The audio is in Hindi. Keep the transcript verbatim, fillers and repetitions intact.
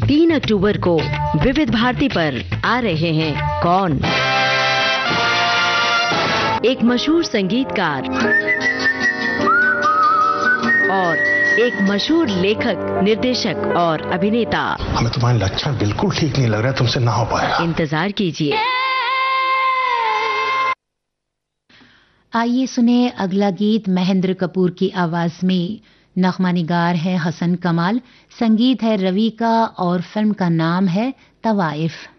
तीन अक्टूबर को विविध भारती पर आ रहे हैं कौन। एक मशहूर संगीतकार और एक मशहूर लेखक, निर्देशक और अभिनेता। हमें तुम्हारे लक्षण बिल्कुल ठीक नहीं लग रहा, तुमसे ना हो पाएगा। इंतजार कीजिए। आइए सुने अगला गीत महेंद्र कपूर की आवाज में। नगमा निगार है हसन कमाल, संगीत है रवि का और फिल्म का नाम है तवाइफ।